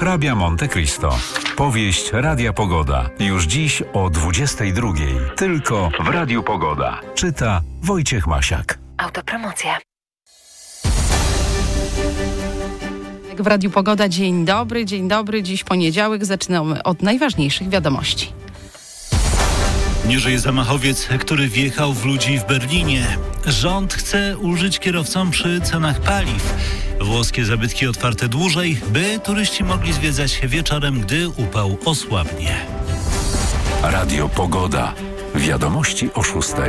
Hrabia Monte Cristo. Powieść Radia Pogoda. Już dziś o 22:00. Tylko w Radiu Pogoda. Czyta Wojciech Masiak. Autopromocja. W Radiu Pogoda. Dzień dobry, dzień dobry. Dziś poniedziałek. Zaczynamy od najważniejszych wiadomości. Nie żyje zamachowiec, który wjechał w ludzi w Berlinie. Rząd chce ulżyć kierowcom przy cenach paliw. Włoskie zabytki otwarte dłużej, by turyści mogli zwiedzać wieczorem, gdy upał osłabnie. Radio Pogoda. Wiadomości o 6:00.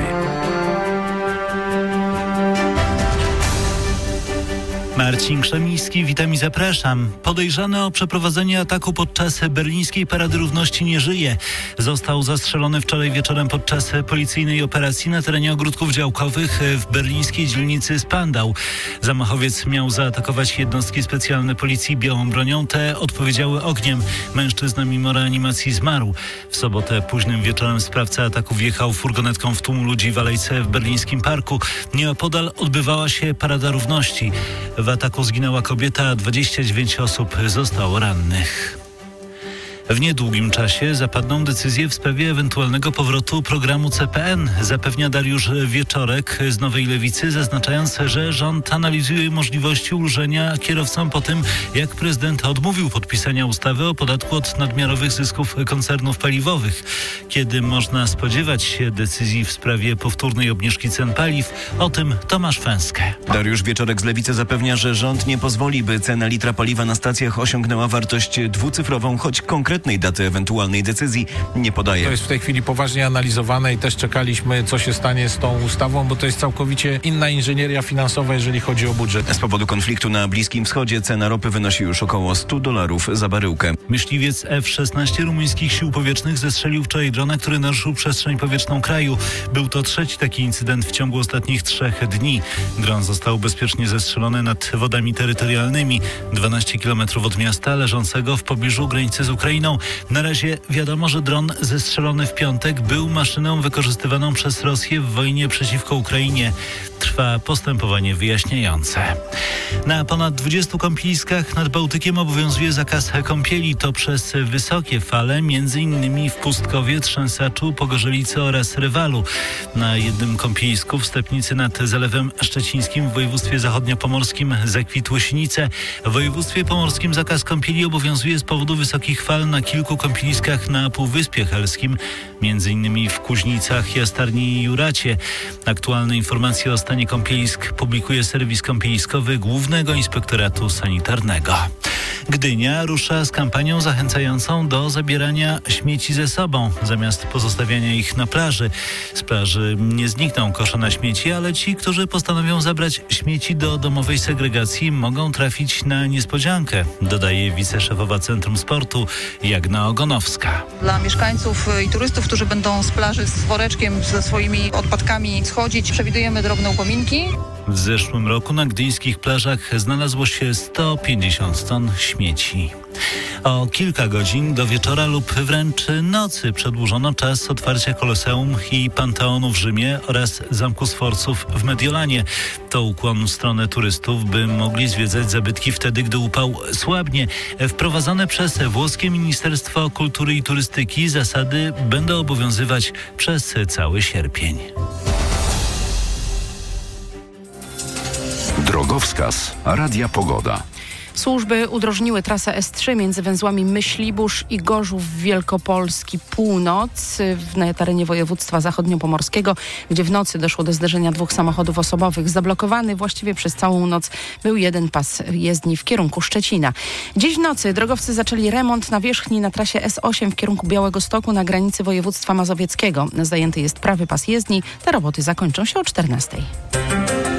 Marcin Krzemiński, witam i zapraszam. Podejrzany o przeprowadzenie ataku podczas berlińskiej Parady Równości nie żyje. Został zastrzelony wczoraj wieczorem podczas policyjnej operacji na terenie ogródków działkowych w berlińskiej dzielnicy Spandau. Zamachowiec miał zaatakować jednostki specjalne policji białą bronią. Te odpowiedziały ogniem. Mężczyzna mimo reanimacji zmarł. W sobotę późnym wieczorem sprawca ataku wjechał furgonetką w tłum ludzi w alejce w berlińskim parku. Nieopodal odbywała się Parada Równości. W ataku zginęła kobieta, a 29 osób zostało rannych. W niedługim czasie zapadną decyzje w sprawie ewentualnego powrotu programu CPN, zapewnia Dariusz Wieczorek z Nowej Lewicy, zaznaczając, że rząd analizuje możliwości ulżenia kierowcom po tym, jak prezydent odmówił podpisania ustawy o podatku od nadmiarowych zysków koncernów paliwowych. Kiedy można spodziewać się decyzji w sprawie powtórnej obniżki cen paliw? O tym Tomasz Fęskę. Dariusz Wieczorek z Lewicy zapewnia, że rząd nie pozwoli, by cena litra paliwa na stacjach osiągnęła wartość dwucyfrową, choć konkretnej daty ewentualnej decyzji nie podaje. To jest w tej chwili poważnie analizowane i też czekaliśmy, co się stanie z tą ustawą, bo to jest całkowicie inna inżynieria finansowa, jeżeli chodzi o budżet. Z powodu konfliktu na Bliskim Wschodzie cena ropy wynosi już około $100 za baryłkę. Myśliwiec F-16 rumuńskich sił powietrznych zestrzelił wczoraj drona, który naruszył przestrzeń powietrzną kraju. Był to trzeci taki incydent w ciągu ostatnich 3 dni. Dron został bezpiecznie zestrzelony nad wodami terytorialnymi, 12 km od miasta leżącego w pobliżu granicy z Ukrainą. Na razie wiadomo, że dron zestrzelony w piątek był maszyną wykorzystywaną przez Rosję w wojnie przeciwko Ukrainie. Trwa postępowanie wyjaśniające. Na ponad 20 kąpieliskach nad Bałtykiem obowiązuje zakaz kąpieli. To przez wysokie fale, m.in. w Pustkowie, Trzęsaczu, Pogorzelicy oraz Rywalu. Na jednym kąpielisku w Stepnicy nad Zalewem Szczecińskim w województwie zachodniopomorskim zakwitły sinice. W województwie pomorskim zakaz kąpieli obowiązuje z powodu wysokich fal na kilku kąpieliskach na Półwyspie Helskim, m.in. w Kuźnicach, Jastarni i Juracie. Aktualne informacje o stanie kąpielisk publikuje serwis kąpieliskowy Głównego Inspektoratu Sanitarnego. Gdynia rusza z kampanią zachęcającą do zabierania śmieci ze sobą, zamiast pozostawiania ich na plaży. Z plaży nie znikną kosze na śmieci, ale ci, którzy postanowią zabrać śmieci do domowej segregacji, mogą trafić na niespodziankę, dodaje wiceszefowa Centrum Sportu Jagna Ogonowska. Dla mieszkańców i turystów, którzy będą z plaży z woreczkiem, ze swoimi odpadkami schodzić, przewidujemy drobne upominki. W zeszłym roku na gdyńskich plażach znalazło się 150 ton śmieci. O kilka godzin do wieczora lub wręcz nocy przedłużono czas otwarcia Koloseum i Panteonu w Rzymie oraz Zamku Sforców w Mediolanie. To ukłon w stronę turystów, by mogli zwiedzać zabytki wtedy, gdy upał słabnie. Wprowadzone przez włoskie Ministerstwo Kultury i Turystyki zasady będą obowiązywać przez cały sierpień. Drogowskaz Radia Pogoda. Służby udrożniły trasę S3 między węzłami Myślibórz i Gorzów Wielkopolski Północ na terenie województwa zachodniopomorskiego, gdzie w nocy doszło do zderzenia 2 samochodów osobowych. Zablokowany właściwie przez całą noc był jeden pas jezdni w kierunku Szczecina. Dziś w nocy drogowcy zaczęli remont nawierzchni na trasie S8 w kierunku Białegostoku na granicy województwa mazowieckiego. Zajęty jest prawy pas jezdni. Te roboty zakończą się o 14:00.